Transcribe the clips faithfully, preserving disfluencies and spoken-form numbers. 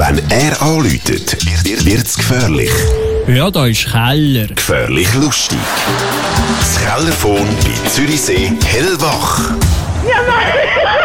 Wenn er anläutet, wird es gefährlich. Ja, da ist Keller. Gefährlich lustig. Das Kellerphone bei Zürichsee hellwach. Ja, nein!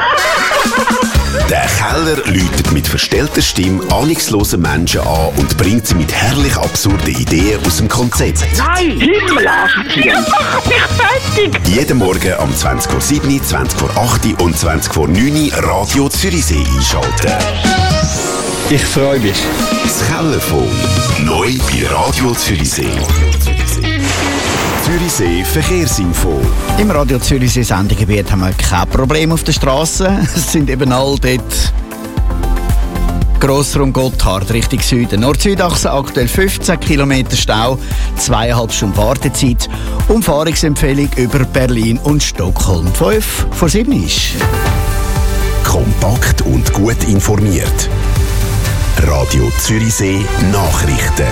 Der Keller läutet mit verstellter Stimme ahnungslosen Menschen an und bringt sie mit herrlich absurden Ideen aus dem Konzept. Nein, Himmelarschtier! Ja, mach mich fertig! Jeden Morgen um zwanzig Uhr sieben, zwanzig Uhr acht und zwanzig Uhr neun Radio Zürichsee einschalten. Ich freue mich. Das Kellerphone. Neu bei Radio Zürichsee. Zürichsee Verkehrsinfo. Im Radio Zürichsee Sendegebiet haben wir kein Problem auf der Straße. Es sind eben all dort Grossraum Gotthard Richtung Süden. Nord-Süd-Achse aktuell fünfzehn Kilometer Stau, zweieinhalb Stunden Wartezeit. Umfahrungsempfehlung über Berlin und Stockholm. fünf vor sieben ist. Kompakt und gut informiert. Radio Zürichsee Nachrichten.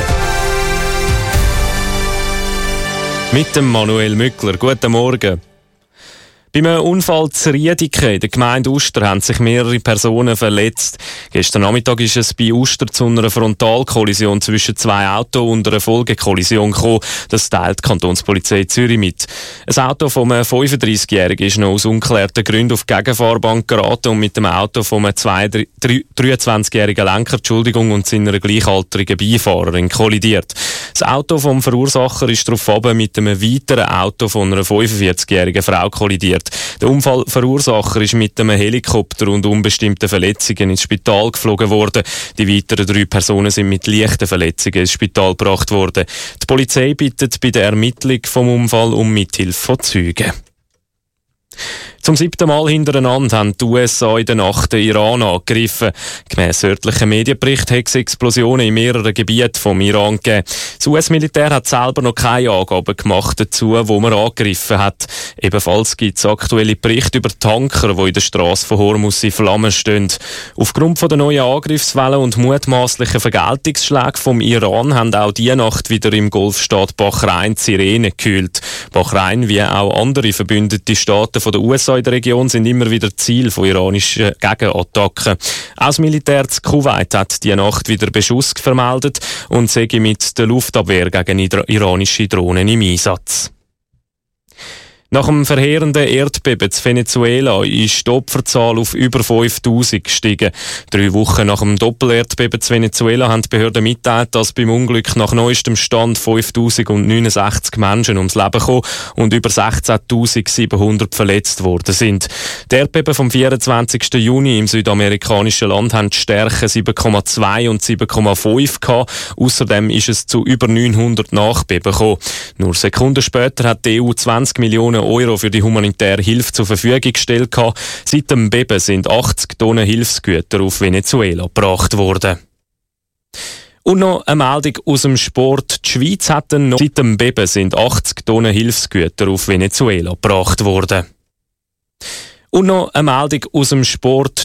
Mit dem Manuel Mückler. Guten Morgen. Bei einem Unfall zu Riediken in der Gemeinde Uster haben sich mehrere Personen verletzt. Gestern Nachmittag ist es bei Uster zu einer Frontalkollision zwischen zwei Autos und einer Folgekollision gekommen. Das teilt die Kantonspolizei Zürich mit. Ein Auto von einem fünfunddreißigjährigen ist noch aus ungeklärten Gründen auf die Gegenfahrbahn geraten und mit dem Auto von einem dreiundzwanzigjährigen Lenker Entschuldigung, und seiner gleichaltrigen Beifahrerin kollidiert. Das Auto vom Verursacher ist daraufhin mit einem weiteren Auto von einer fünfundvierzigjährigen Frau kollidiert. Der Unfallverursacher ist mit einem Helikopter und unbestimmten Verletzungen ins Spital geflogen worden. Die weiteren drei Personen sind mit leichten Verletzungen ins Spital gebracht worden. Die Polizei bittet bei der Ermittlung vom Unfall um Mithilfe von Zeugen. Zum siebten Mal hintereinander haben die U S A in der Nacht den Iran angegriffen. Gemäss örtlichen Medienberichten hat es Explosionen in mehreren Gebieten vom Iran gegeben. Das U S-Militär hat selber noch keine Angaben gemacht dazu, wo man angegriffen hat. Ebenfalls gibt es aktuelle Berichte über Tanker, die in der Straße von Hormuz in Flammen stehen. Aufgrund von der neuen Angriffswellen und mutmaßlichen Vergeltungsschlägen vom Iran haben auch diese Nacht wieder im Golfstaat Bahrain die Sirenen gekühlt. Bahrain, wie auch andere verbündete Staaten von der U S A in der Region, sind immer wieder Ziel von iranischen Gegenattacken. Auch das Militär in Kuwait hat die Nacht wieder Beschuss vermeldet und sei mit der Luftabwehr gegen iranische Drohnen im Einsatz. Nach dem verheerenden Erdbeben in Venezuela ist die Opferzahl auf über fünftausend gestiegen. Drei Wochen nach dem Doppelerdbeben in Venezuela haben die Behörden mitteilt, dass beim Unglück nach neuestem Stand fünftausendneunundsechzig Menschen ums Leben gekommen und über sechzehntausendsiebenhundert verletzt worden sind. Die Erdbeben vom vierundzwanzigsten Juni im südamerikanischen Land haben die Stärke sieben Komma zwei und sieben Komma fünf gehabt. Außerdem ist es zu über neunhundert Nachbeben gekommen. Nur Sekunden später hat die E U zwanzig Millionen Euro für die humanitäre Hilfe zur Verfügung gestellt. Seit dem Beben sind achtzig Tonnen Hilfsgüter auf Venezuela gebracht worden. Und noch eine Meldung aus dem Sport. Die Schweiz hat noch seit dem Beben sind achtzig Tonnen Hilfsgüter auf Venezuela gebracht worden. Und noch eine Meldung aus dem Sport.